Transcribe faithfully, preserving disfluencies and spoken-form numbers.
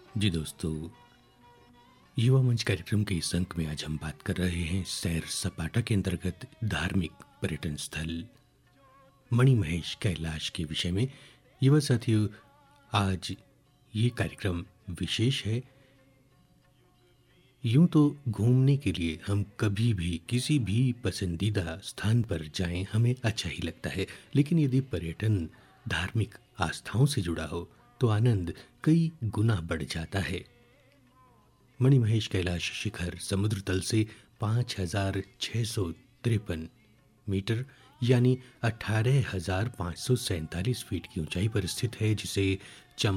जी दोस्तों, युवा मंच कार्यक्रम के इस अंक में आज हम बात कर रहे हैं सैर सपाटा के अंतर्गत धार्मिक पर्यटन स्थल मणिमहेश कैलाश के विषय में। युवा साथियों, आज ये कार्यक्रम विशेष है। यूं तो घूमने के लिए हम कभी भी किसी भी पसंदीदा स्थान पर जाएं हमें अच्छा ही लगता है, लेकिन यदि पर्यटन धार्मिक आस्थाओं से जुड़ा हो तो आनंद कई गुना बढ़ जाता है। मणिमहेश कैलाश शिखर समुद्र तल से पाँच हजार छः सौ तिरपन मीटर यानी अठारह हजार पाँच सौ सैंतालीस फीट की ऊंचाई पर स्थित है, जिसे